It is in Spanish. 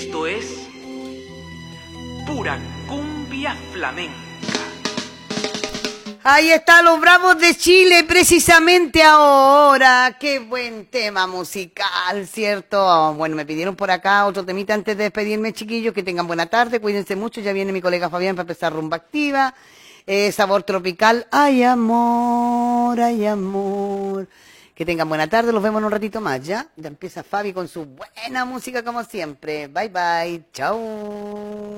Esto es pura cumbia flamenca. Ahí están los Bravos de Chile, precisamente ahora. Qué buen tema musical, ¿cierto? Bueno, me pidieron por acá otro temita antes de despedirme, chiquillos. Que tengan buena tarde, cuídense mucho. Ya viene mi colega Fabián para empezar Rumba Activa. Sabor tropical. Ay, amor, ay, amor. Que tengan buena tarde, los vemos en un ratito más, ¿ya? Ya empieza Fabi con su buena música como siempre. Bye, bye. Chao.